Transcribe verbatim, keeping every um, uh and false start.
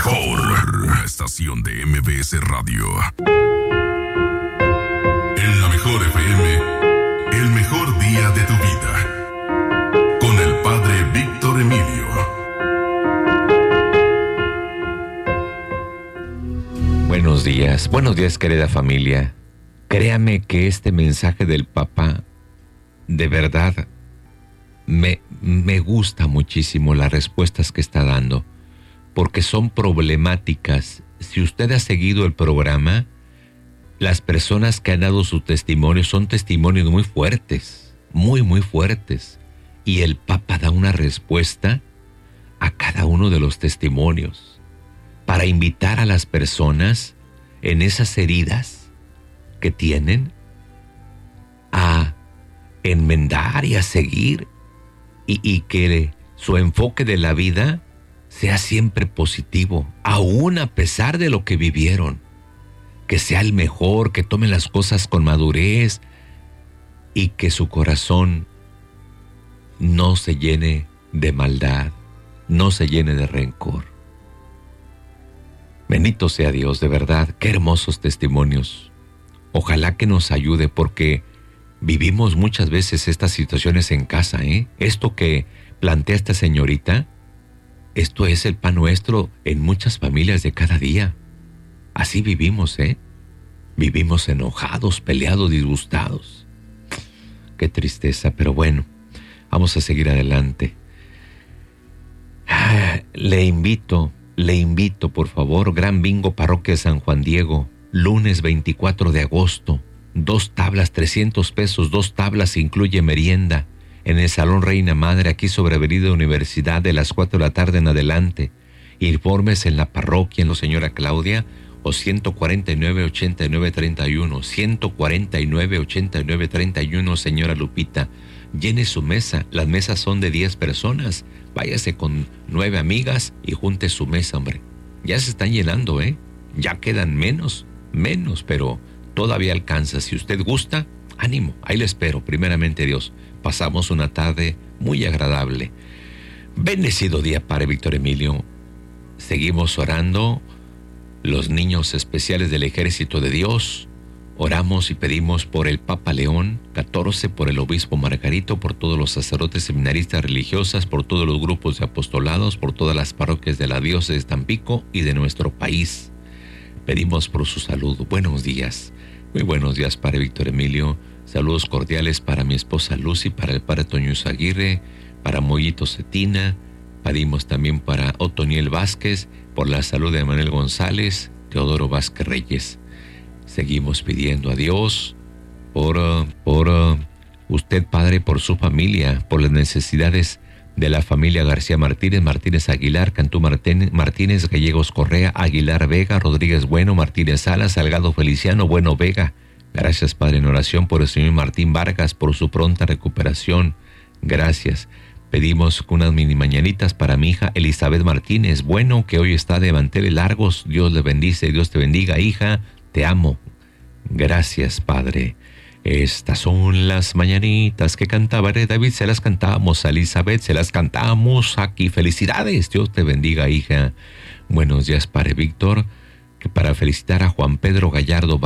mejor estación de M B S Radio. En la mejor F M, el mejor día de tu vida. Con el padre Víctor Emilio. Buenos días, buenos días querida familia. Créame que este mensaje del papá, de verdad, me, me gusta muchísimo las respuestas que está dando, porque son problemáticas. Si usted ha seguido el programa, las personas que han dado su testimonio son testimonios muy fuertes, muy, muy fuertes. Y el Papa da una respuesta a cada uno de los testimonios para invitar a las personas en esas heridas que tienen a enmendar y a seguir y, y que su enfoque de la vida sea siempre positivo, aún a pesar de lo que vivieron. Que sea el mejor, que tomen las cosas con madurez y que su corazón no se llene de maldad, no se llene de rencor. Bendito sea Dios, de verdad, qué hermosos testimonios. Ojalá que nos ayude porque vivimos muchas veces estas situaciones en casa, ¿eh? Esto que plantea esta señorita, esto es el pan nuestro en muchas familias de cada día. Así vivimos, ¿eh? Vivimos enojados, peleados, disgustados. Qué tristeza, pero bueno, vamos a seguir adelante. Ah, le invito, le invito, por favor, Gran Bingo Parroquia de San Juan Diego, lunes veinticuatro de agosto, dos tablas, trescientos pesos, dos tablas, incluye merienda, en el Salón Reina Madre, aquí sobre Avenida Universidad, de las cuatro de la tarde en adelante. Informes en la parroquia, en la señora Claudia, o ciento cuarenta y nueve, ochenta y nueve, treinta y uno, ciento cuarenta y nueve, ochenta y nueve, treinta y uno, señora Lupita. Llene su mesa, las mesas son de diez personas, váyase con nueve amigas y junte su mesa, hombre. Ya se están llenando, ¿eh? Ya quedan menos, menos, pero todavía alcanza. Si usted gusta, ánimo, ahí le espero, primeramente Dios. Pasamos una tarde muy agradable. Bendecido día, Padre Víctor Emilio. Seguimos orando, los niños especiales del Ejército de Dios. Oramos y pedimos por el Papa León catorce, por el Obispo Margarito, por todos los sacerdotes seminaristas religiosas, por todos los grupos de apostolados, por todas las parroquias de la diócesis de Tampico y de nuestro país. Pedimos por su salud. Buenos días. Muy buenos días, Padre Víctor Emilio. Saludos cordiales para mi esposa Lucy, para el Padre Toño Aguirre, para Mollito Cetina. Pedimos también para Otoniel Vázquez, por la salud de Manuel González, Teodoro Vázquez Reyes. Seguimos pidiendo a Dios por, por uh, usted, Padre, por su familia, por las necesidades de la familia García Martínez, Martínez Aguilar, Cantú Martínez, Martínez, Gallegos Correa, Aguilar Vega, Rodríguez Bueno, Martínez Salas, Salgado Feliciano, Bueno Vega. Gracias, Padre, en oración por el señor Martín Vargas, por su pronta recuperación. Gracias. Pedimos unas mini mañanitas para mi hija Elizabeth Martínez Bueno, que hoy está de manteles largos. Dios le bendice, Dios te bendiga, hija. Te amo. Gracias, Padre. Estas son las mañanitas que cantaba David. Se las cantamos a Elizabeth, se las cantamos aquí. Felicidades. Dios te bendiga, hija. Buenos días, Padre Víctor. Que para felicitar a Juan Pedro Gallardo